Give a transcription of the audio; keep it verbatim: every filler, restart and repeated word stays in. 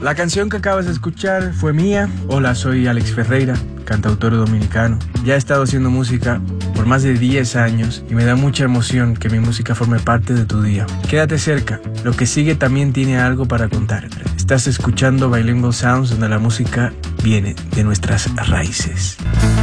La canción que acabas de escuchar fue mía. Hola, soy Alex Ferreira, cantautor dominicano. Ya he estado haciendo música por más de diez años y me da mucha emoción que mi música forme parte de tu día. Quédate cerca, lo que sigue también tiene algo para contarte. Estás escuchando Bilingual Sounds, donde la música viene de nuestras raíces.